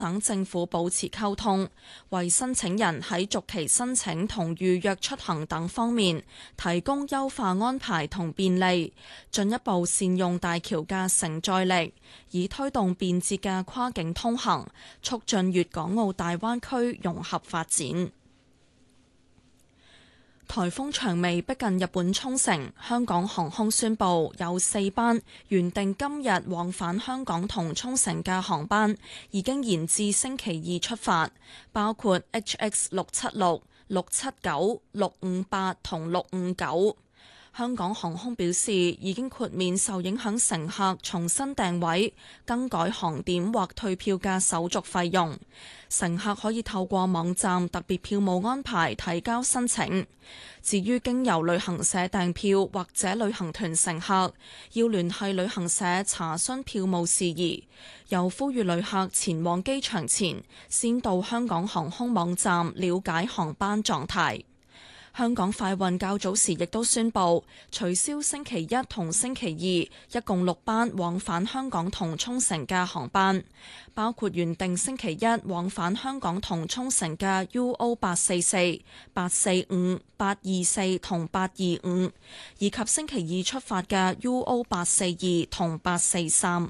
等政府保持溝通，為申請人喺續期申請同預約出行等方面提供優化安排同便利，進一步善用大橋嘅承載力，以推動便捷嘅跨境通行，促進粵港澳大灣區融合發展。颱風長尾逼近日本沖繩，香港航空宣布有4班原定今日往返香港同沖繩嘅航班已經延至星期二出發，包括 HX676、679、658同659。香港航空表示已經豁免受影響乘客重新訂位、更改航點或退票嘅手續費用。乘客可以透過網站特別票務安排提交申請。至於經由旅行社訂票或者旅行團乘客，要聯繫旅行社查詢票務事宜。又呼籲旅客前往機場前，先到香港航空網站了解航班狀態。香港快運較早時亦都宣布取消星期一同星期二一共6班往返香港同沖繩嘅航班，包括原定星期一往返香港同沖繩嘅 UO844、845、824同825，以及星期二出發嘅 UO842同843。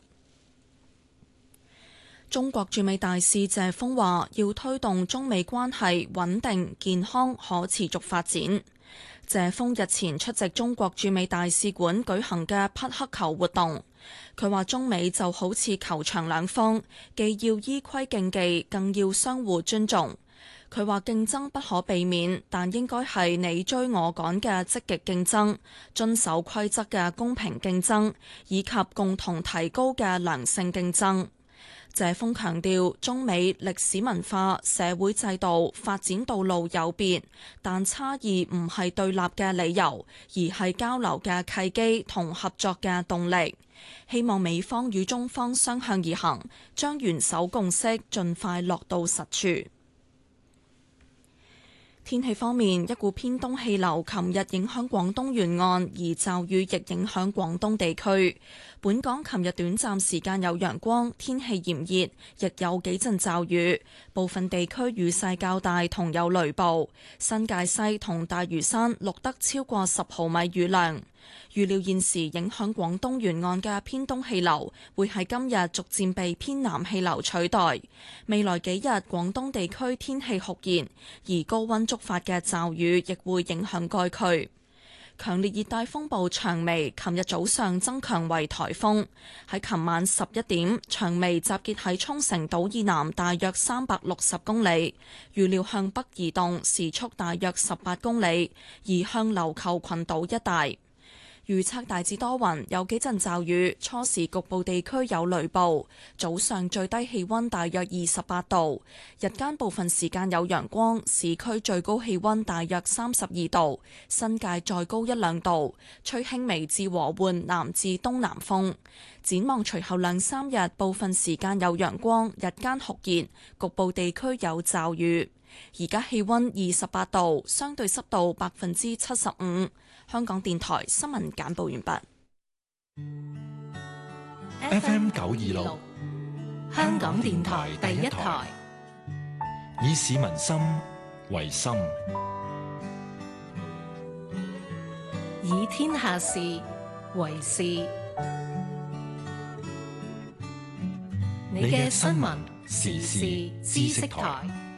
中國駐美大使謝鋒話：要推動中美關係穩定、健康、可持續發展。謝鋒日前出席中國駐美大使館舉行嘅匹克球活動，佢話中美就好似球場兩方，既要依規競技，更要相互尊重。佢話競爭不可避免，但應該係你追我趕嘅積極競爭，遵守規則嘅公平競爭，以及共同提高嘅良性競爭。謝鋒強調，中美歷史文化、社會制度、發展道路有別，但差異唔係對立嘅理由，而係交流嘅契機同合作嘅動力。希望美方與中方相向而行，將元首共識盡快落到實處。天氣方面，一股偏東氣流琴日影響廣東沿岸，而驟雨亦影響廣東地區。本港琴日短暫時間有陽光，天氣炎熱，亦有幾陣驟雨，部分地區雨勢較大同有雷暴。新界西同大嶼山錄得超過10毫米雨量。預料現時影響廣東沿岸嘅偏東氣流會喺今日逐漸被偏南氣流取代。未來幾日廣東地區天氣酷熱，而高溫觸發嘅驟雨亦會影響該區。強烈熱帶風暴長眉琴日早上增強為颱風，喺琴晚11點，長眉集結喺沖繩島以南大約360公里，預料向北移動，時速大約18公里，移向琉球群島一帶。預測大致多雲，有幾陣驟雨，初時局部地區有雷暴。早上最低氣溫大約28度，日間部分時間有陽光，市區最高氣溫大約32度，新界再高1-2度，吹輕微至和緩南至東南風。展望隨後2-3日，部分時間有陽光，日間酷熱，局部地區有驟雨。而家氣溫28度，相對濕度75%。香港電台新聞簡報完畢。 FM 926，香港電台第一台，以市民心為心， 以天下事為事。你嘅新聞時事知識台。